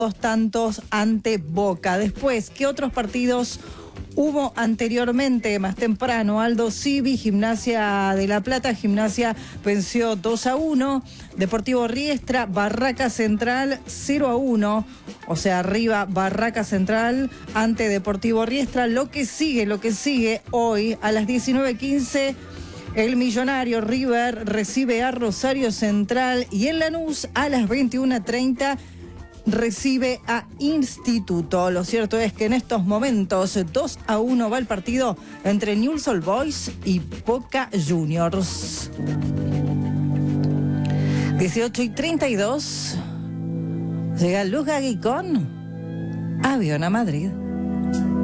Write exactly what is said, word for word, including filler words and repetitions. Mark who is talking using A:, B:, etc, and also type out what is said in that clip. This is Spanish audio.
A: dos tantos ante Boca. Después, ¿qué otros partidos hubo anteriormente, más temprano? Aldo Civi, Gimnasia de La Plata, Gimnasia venció dos a uno, Deportivo Riestra, Barraca Central cero a uno, o sea, arriba Barraca Central ante Deportivo Riestra. Lo que sigue, lo que sigue hoy a las diecinueve quince, el Millonario River recibe a Rosario Central, y en Lanús a las veintiuna treinta recibe a Instituto. Lo cierto es que en estos momentos dos a uno va el partido entre Newell's Old Boys y Boca Juniors. dieciocho y treinta y dos. Llega Luz Gagui con Avión a Madrid.